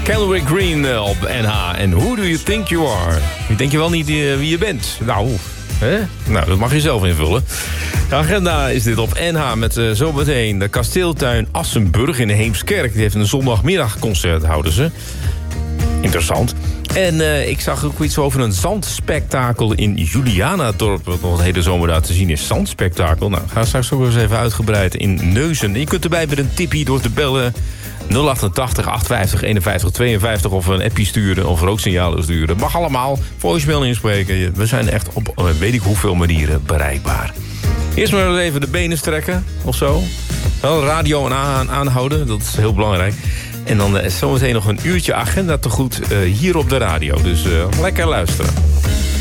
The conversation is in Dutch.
Kenrick Green op NH. En Who Do You Think You Are? Je denkt je wel niet wie je bent. Nou, hè? Nou, dat mag je zelf invullen. De agenda is dit op NH met zometeen de kasteeltuin Assenburg in de Heemskerk. Die heeft een zondagmiddagconcert, houden ze. Interessant. En ik zag ook iets over een zandspektakel in Julianadorp. Wat nog de hele zomer daar te zien is. Zandspektakel. Nou, ga straks ook eens even uitgebreid in Neuzen. Je kunt erbij met een tippie door te bellen. 088 850 51 52 of een appje sturen of rooksignalen sturen. Mag allemaal. Voicemail inspreken. We zijn echt op weet ik hoeveel manieren bereikbaar. Eerst maar even de benen strekken of zo. Wel radio aanhouden, dat is heel belangrijk. En dan zometeen nog een uurtje agenda te goed hier op de radio. Dus lekker luisteren.